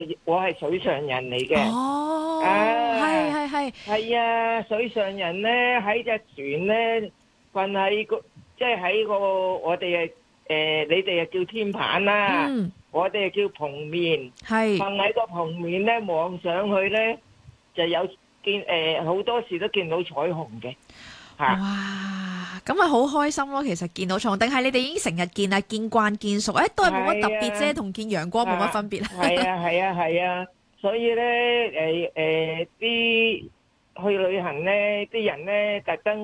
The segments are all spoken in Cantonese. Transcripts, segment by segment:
我係水上人嚟嘅。 哦，係啊， 係係， 係啊，水上人咧喺隻船咧瞓喺個，即係喺個我哋你哋叫天棚啦， 嗯， 我哋叫篷面， 係， 瞓喺個篷面咧望上去咧就有見好多時都見到彩虹嘅嚇。 哇，咁咪好開心咯！其實見到蟲，定係你哋已經成日見啊，見慣見熟，都係冇乜特係別啫， 啊。 同見陽光冇乜分別。 係啊，係啊，係啊，所以咧，啲去旅行咧，啲人咧特登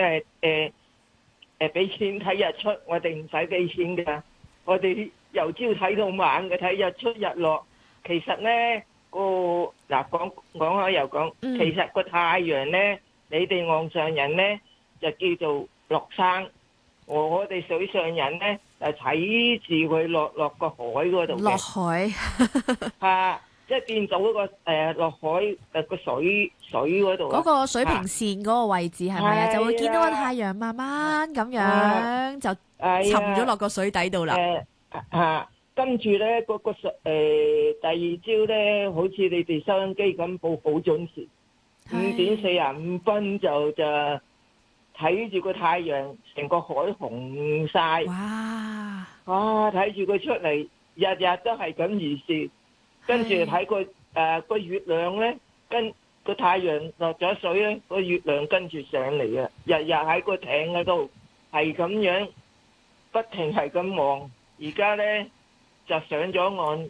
俾錢睇日出，我哋唔使俾錢噶，我哋由朝睇到晚嘅睇日出日落。其實咧嗱講開又講， 嗯， 其實個太陽咧，你哋岸上人咧就叫做落山，我哋水上人咧就睇住佢落個海嗰度落嘅。 海， 即係見到嗰個落海個水嗰度啊。 嗰個水平嚇線嗰個位置係咪啊？就會見到個係啦。 太陽慢慢咁啊樣就係啊。 沉咗落個水底度啦。 跟住咧嗰個第二朝咧，好似你哋收音機咁報好準時，5:45就睇住個太陽成個海紅晒。 哇， 睇住佢出嚟，日日都係咁如是。跟住睇個月亮咧，跟個太陽落咗水咧，個月亮跟住上嚟啊！日日喺個艇嗰度係咁樣不停係咁望。而家咧就上咗岸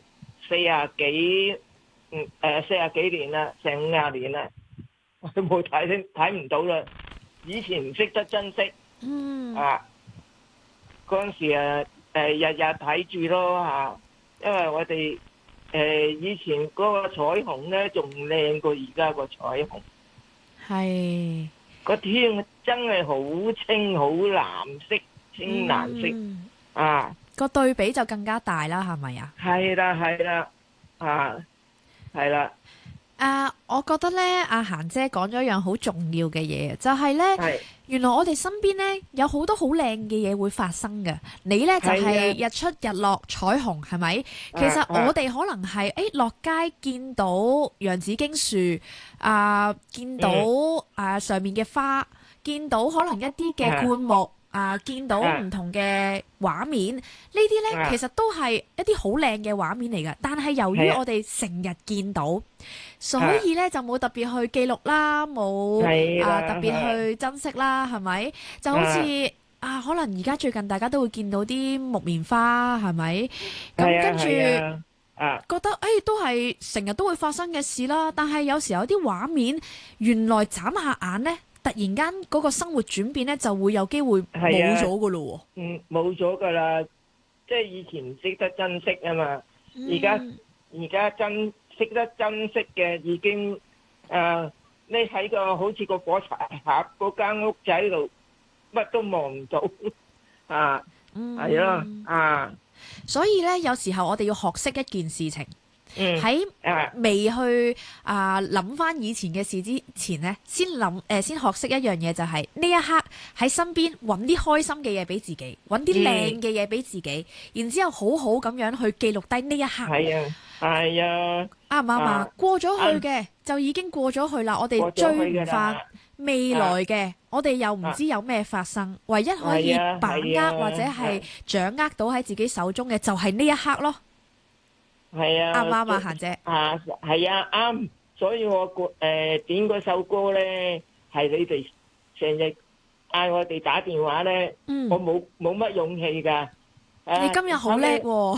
40幾年啦，成50年啦，我都冇睇唔到啦。以前唔識得珍惜嗯， 啊，嗰陣時日日睇住咯嚇，因為我哋以前嗰個彩虹咧仲靚過而家個彩虹， 係， 個天真係好清好藍色，青藍色嗯， 啊。 個對比就更加大啦，係咪啊？ 係啦係啦啊，係啦。 我覺得咧，阿嫻姐講咗一樣好重要嘅嘢，就係咧， 係原來我哋身邊咧有好多好靚嘅嘢會發生嘅。你咧就係日出日落彩虹，係咪？其實我哋可能係落街見到洋紫荊樹見到上面嘅花，見到可能一啲嘅灌木。見到唔同嘅畫面，呢啲呢其實都係一啲好靚嘅畫面嚟㗎。但係由於我哋成日見到，所以呢就冇特別去記錄啦，冇特別去珍惜啦，係咪？就好似可能而家最近大家都會見到啲木棉花，係咪？咁跟住覺得都係成日都會發生嘅事啦。但係有時候有啲畫面，原來眨下眼呢。突然間嗰個生活轉變咧，就會有機會冇咗噶咯喎。 冇咗噶啦，即係以前唔識得珍惜啊嘛，而家識得珍惜嘅已經你喺個好似個火柴盒嗰間屋仔度，乜都望唔到係咯所以咧，有時候我哋要學識一件事情。喺未去諗翻以前嘅事之前呢，先學識一樣嘢，就係呢一刻喺身邊揾啲開心嘅嘢俾自己，揾啲靚嘅嘢俾自己，然之後好好咁樣去記錄低呢一刻。 係啊， 啱唔啱啊？過咗去嘅就已經過咗去啦，我哋追唔翻未來嘅，我哋又唔知有咩發生，唯一可以把握或者係掌握到喺自己手中嘅就係呢一刻咯。 係啊， 啱唔啱啊，嫻姐？ 係啊，啱。所以我點嗰首歌咧，係你哋成日嗌我哋打電話咧，我冇乜勇氣噶。 你今日好叻喎！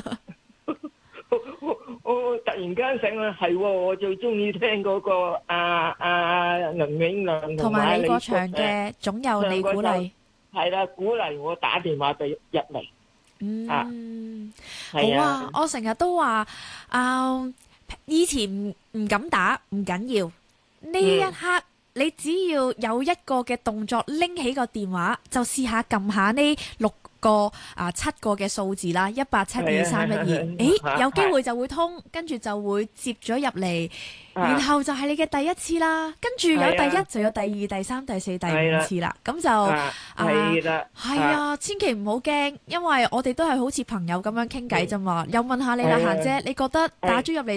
我突然間醒啦，係我最中意聽嗰個林永亮同埋李國祥嘅《總有你鼓勵》。 係啦，鼓勵我打電話俾入嚟。 好啊！我成日都話以前唔敢打唔緊要，呢一刻你只要有一個嘅動作，拎起個電話就試下撳下呢個7個嘅數字啦，1872312，誒有機會就會通，跟住就會接咗入嚟，然後就係你嘅第一次啦，跟住有第一就有第二、第三、第四、第五次啦，咁就係啊，千祈唔好驚，因為我哋都係好似朋友咁樣傾偈啫嘛，又問下你啦，嫻姐，你覺得打咗入嚟